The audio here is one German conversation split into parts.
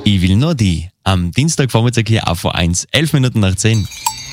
Ich will nur die. Am Dienstagvormittag hier auf V1, 11 Minuten nach 10.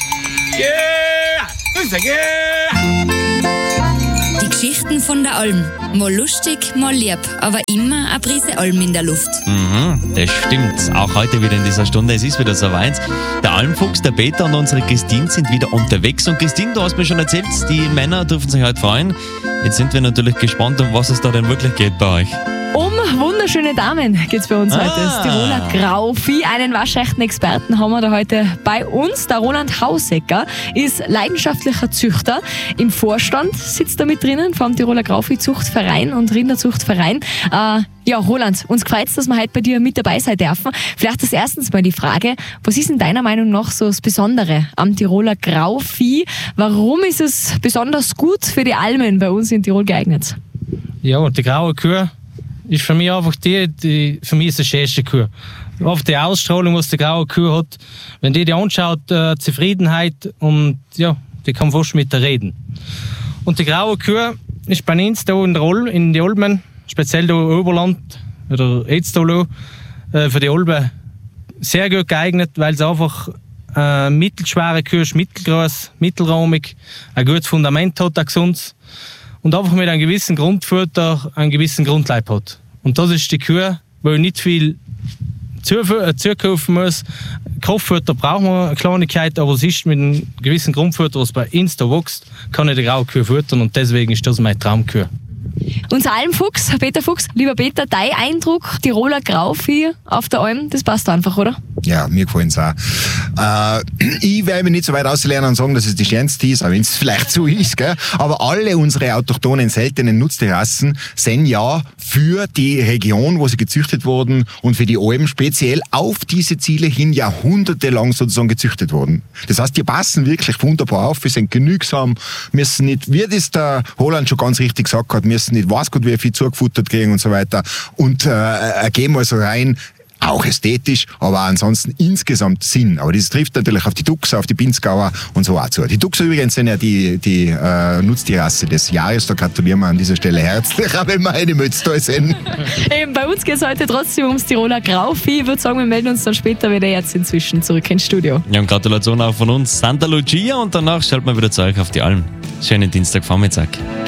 Die Geschichten von der Alm. Mal lustig, mal lieb, aber immer eine Prise Alm in der Luft. Das stimmt. Auch heute wieder in dieser Stunde. Es ist wieder soweit. Der Almfuchs, der Peter und unsere Christine sind wieder unterwegs. Und Christine, du hast mir schon erzählt, die Männer dürfen sich heute freuen. Jetzt sind wir natürlich gespannt, um was es da denn wirklich geht bei euch. Um wunderschöne Damen geht's bei uns heute. Das Tiroler Grauvieh. Einen waschechten Experten haben wir da heute bei uns. Der Roland Hausecker ist leidenschaftlicher Züchter. Im Vorstand sitzt er mit drinnen vom Tiroler Grauviehzuchtverein und Rinderzuchtverein. Ja, Roland, uns gefreut's, dass wir heute bei dir mit dabei sein dürfen. Vielleicht als erstens mal die Frage, was ist in deiner Meinung nach so das Besondere am Tiroler Grauvieh? Warum ist es besonders gut für die Almen bei uns in Tirol geeignet? Ja, die graue Kuh ist für mich einfach für mich ist die schönste Kuh. Auf die Ausstrahlung, was die graue Kuh hat, wenn die anschaut, Zufriedenheit und ja, die kann fast mit der reden. Und die graue Kuh ist bei uns da in die Almen, speziell da im Oberland oder Etztalo, für die Alben sehr gut geeignet, weil sie einfach mittelschwere Kuh ist, mittelgroß, mittelraumig, ein gutes Fundament hat, ein gesundes. Und einfach mit einem gewissen Grundfutter einen gewissen Grundleib hat. Und das ist die Kuh, wo ich nicht viel zukaufen muss. Kraftfutter braucht man eine Kleinigkeit, aber es ist mit einem gewissen Grundfutter, was bei uns da wächst, kann ich die graue Kuh füttern und deswegen ist das meine Traumkuh. Unser Almfuchs, Peter Fuchs, lieber Peter, dein Eindruck, Tiroler Grauvieh auf der Alm, das passt einfach, oder? Ja, mir gefallen es auch. Ich werde mich nicht so weit auslernen und sagen, dass es die schönste ist, auch wenn es vielleicht so ist, gell? Aber alle unsere autochthonen, seltenen Nutztierrassen sind ja für die Region, wo sie gezüchtet wurden und für die Alpen speziell auf diese Ziele hin jahrhundertelang sozusagen gezüchtet worden. Das heißt, die passen wirklich wunderbar auf, wir sind genügsam, müssen nicht, wie das der Roland schon ganz richtig gesagt hat, müssen nicht weiß Gott wie viel zugefuttert kriegen und so weiter und gehen also rein, auch ästhetisch, aber auch ansonsten insgesamt Sinn. Aber das trifft natürlich auf die Duxer, auf die Pinzgauer und so auch zu. Die Duxer übrigens sind ja die Nutztierrasse des Jahres. Da gratulieren wir an dieser Stelle herzlich, auch wenn wir eine Mütze da sind. Eben, bei uns geht es heute trotzdem ums Tiroler Grauvieh. Ich würde sagen, wir melden uns dann später wieder jetzt inzwischen zurück ins Studio. Ja, und Gratulation auch von uns, Santa Lucia, und danach schalten wir wieder zu euch auf die Alm. Schönen Dienstagvormittag.